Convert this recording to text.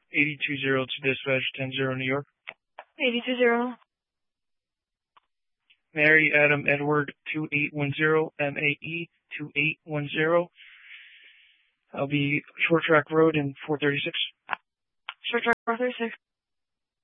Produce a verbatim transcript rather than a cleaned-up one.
eighty-two zero to dispatch, ten zero New York. eighty-two zero. Mary Adam Edward two eight one zero, M A E two eight one zero. I'll be Short Track Road in four thirty-six. Short Track four thirty-six.